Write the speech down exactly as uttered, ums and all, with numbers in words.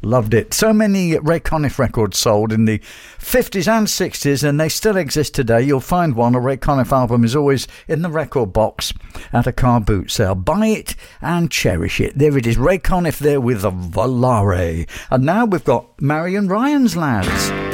Loved it. So many Ray Conniff records sold in the fifties and sixties, and they still exist today. You'll find one. A Ray Conniff album is always in the record box at a car boot sale. Buy it and cherish it. There it is. Ray Conniff there with the Volare. And now we've got Marion Ryan's Lads.